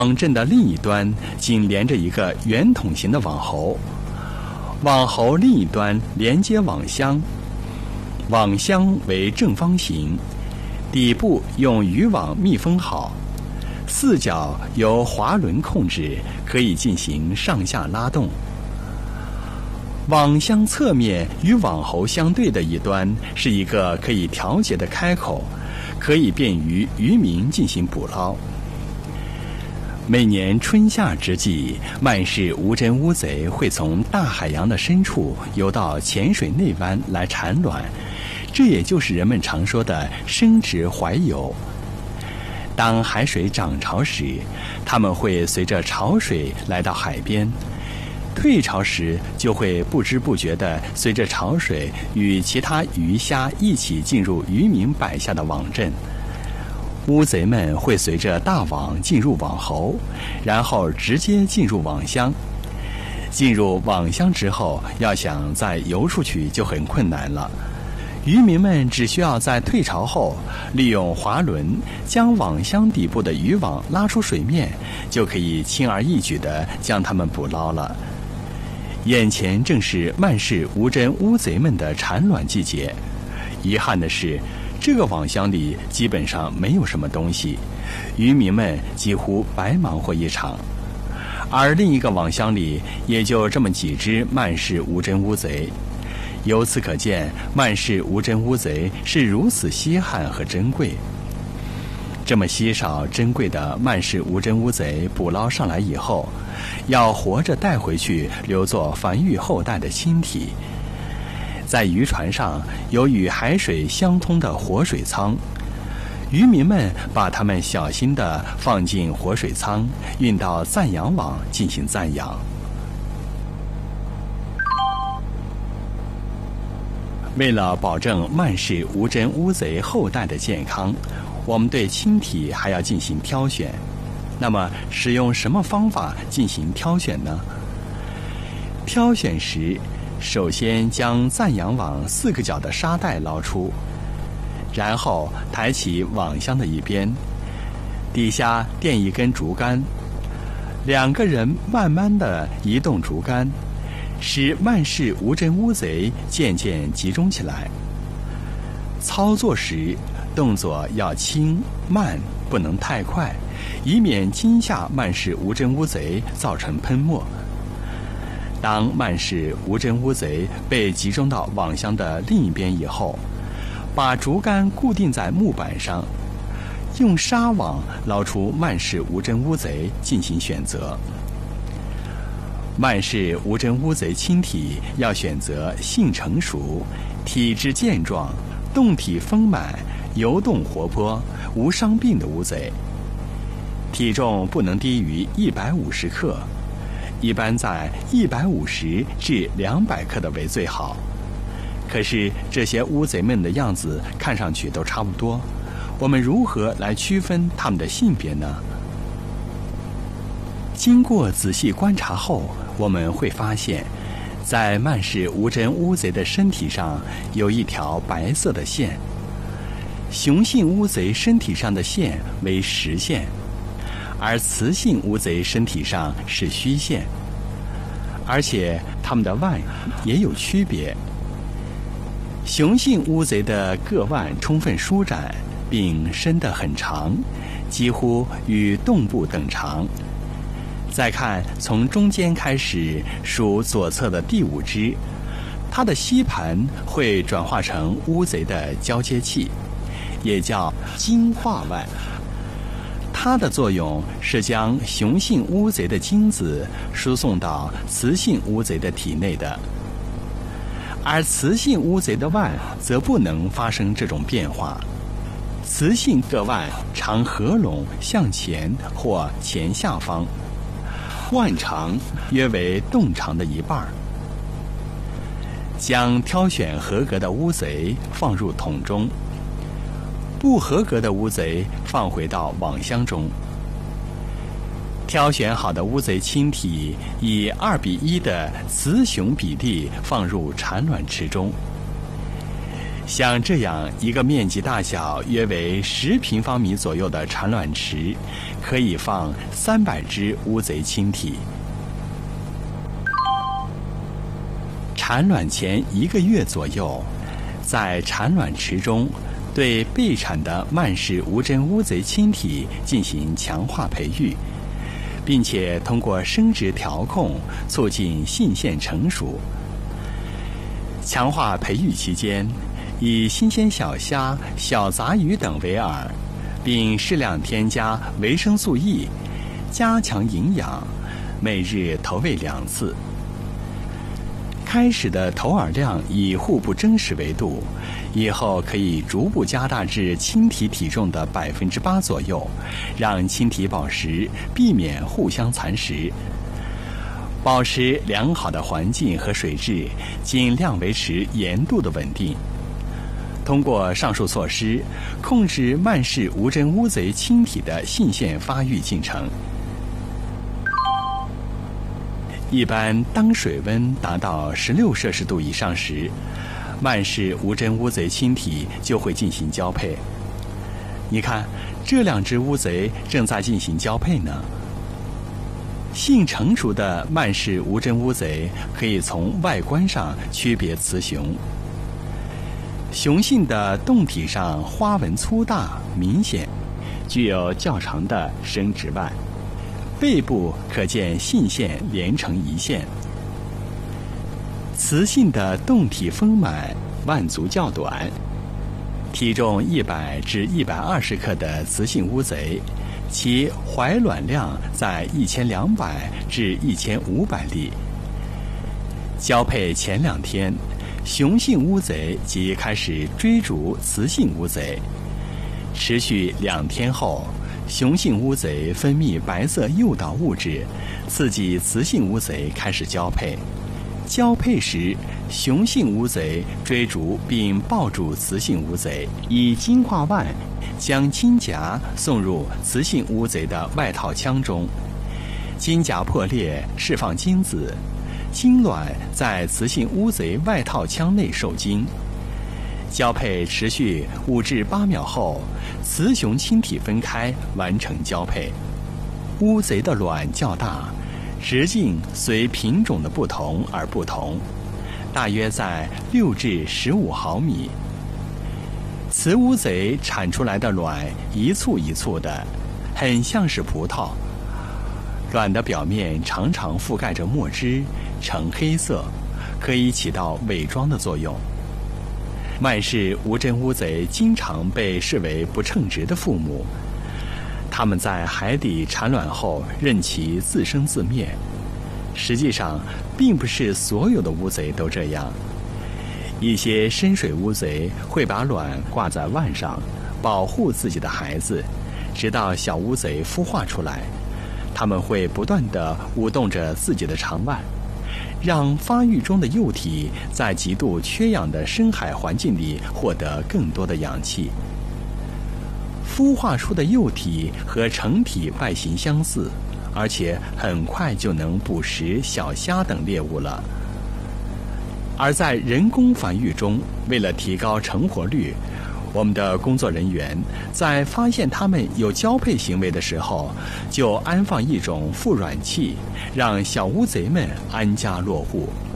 网阵的另一端紧连着一个圆筒形的网喉，网喉另一端连接网箱，网箱为正方形，底部用渔网密封好，四角由滑轮控制，可以进行上下拉动。网箱侧面与网喉相对的一端是一个可以调节的开口，可以便于渔民进行捕捞。每年春夏之际，曼氏无针乌贼会从大海洋的深处游到浅水内湾来产卵，这也就是人们常说的生殖怀游。当海水涨潮时，它们会随着潮水来到海边，退潮时就会不知不觉地随着潮水与其他鱼虾一起进入渔民摆下的网阵。乌贼们会随着大网进入网喉，然后直接进入网箱。进入网箱之后，要想再游出去就很困难了。渔民们只需要在退潮后，利用滑轮将网箱底部的渔网拉出水面，就可以轻而易举地将它们捕捞了。眼前正是曼氏无针乌贼们的产卵季节，遗憾的是，这个网箱里基本上没有什么东西，渔民们几乎白忙活一场。而另一个网箱里也就这么几只曼氏无针乌贼，由此可见，曼氏无针乌贼是如此稀罕和珍贵。这么稀少珍贵的曼氏无针乌贼捕捞上来以后，要活着带回去留作繁育后代的亲体。在渔船上有与海水相通的活水舱，渔民们把它们小心地放进活水舱，运到暂养网进行暂养。为了保证曼氏无针乌贼后代的健康，我们对亲体还要进行挑选。那么使用什么方法进行挑选呢？挑选时，首先将暂养网4个角的沙袋捞出，然后抬起网箱的一边，底下垫一根竹竿，2个人慢慢地移动竹竿，使曼氏无针乌贼渐渐集中起来。操作时动作要轻慢，不能太快，以免惊吓曼氏无针乌贼造成喷没。当曼氏无针乌贼被集中到网箱的另一边以后，把竹竿固定在木板上，用纱网捞出曼氏无针乌贼进行选择。曼氏无针乌贼亲体要选择性成熟、体质健壮、动体丰满、游动活泼、无伤病的乌贼，体重不能低于150克，一般在150至200克的为最好。可是这些乌贼们的样子看上去都差不多，我们如何来区分它们的性别呢？经过仔细观察后，我们会发现，在曼氏无针乌贼的身体上有一条白色的线，雄性乌贼身体上的线为实线，而雌性乌贼身体上是虚线，而且它们的腕也有区别。雄性乌贼的各腕充分舒展，并伸得很长，几乎与动部等长。再看从中间开始数左侧的第5只，它的吸盘会转化成乌贼的交接器，也叫精化腕。它的作用是将雄性乌贼的精子输送到雌性乌贼的体内的，而雌性乌贼的腕则不能发生这种变化。雌性各腕常合拢向前或前下方，腕长约为洞长的1半。将挑选合格的乌贼放入桶中，不合格的乌贼放回到网箱中。挑选好的乌贼亲体以2:1的雌雄比例放入产卵池中。 像这样一个面积大小约为10平方米左右的产卵池，可以放300只乌贼青体。产卵前1个月左右，在产卵池中对备产的曼氏无针乌贼青体进行强化培育，并且通过生殖调控促进性腺成熟。强化培育期间，以新鲜小虾、小杂鱼等为饵，并适量添加维生素 E， 加强营养，每日投喂2次。开始的投饵量以互不争食为度，以后可以逐步加大至青体体重的8%左右，让青体饱食，避免互相蚕食。保持良好的环境和水质，尽量维持盐度的稳定。通过上述措施，控制曼氏无针乌贼青体的性腺发育进程。一般当水温达到16摄氏度以上时，曼氏无针乌贼青体就会进行交配。你看，这2只乌贼正在进行交配呢。性成熟的曼氏无针乌贼可以从外观上区别雌雄。雄性的胴体上花纹粗大明显，具有较长的生殖腕，背部可见性腺连成一线。雌性的胴体丰满，腕足较短。体重100至120克的雌性乌贼，其怀卵量在1200至1500粒。交配前2天，雄性乌贼即开始追逐雌性乌贼，持续2天后，雄性乌贼分泌白色诱导物质，刺激雌性乌贼开始交配。交配时，雄性乌贼追逐并抱住雌性乌贼，以精华腕将金夹送入雌性乌贼的外套腔中，金夹破裂，释放精子，精卵在雌性乌贼外套腔内受精。交配持续5至8秒后，雌雄青体分开，完成交配。乌贼的卵较大，直径随品种的不同而不同，大约在6至15毫米。雌乌贼产出来的卵一簇一簇的，很像是葡萄。卵的表面常常覆盖着墨汁，呈黑色，可以起到伪装的作用。曼氏无针乌贼经常被视为不称职的父母，它们在海底产卵后任其自生自灭。实际上，并不是所有的乌贼都这样。一些深水乌贼会把卵挂在腕上，保护自己的孩子，直到小乌贼孵化出来。它们会不断地舞动着自己的长腕，让发育中的幼体在极度缺氧的深海环境里获得更多的氧气。孵化出的幼体和成体外形相似，而且很快就能捕食小虾等猎物了。而在人工繁育中，为了提高成活率，我们的工作人员在发现它们有交配行为的时候，就安放一种附卵器，让小乌贼们安家落户。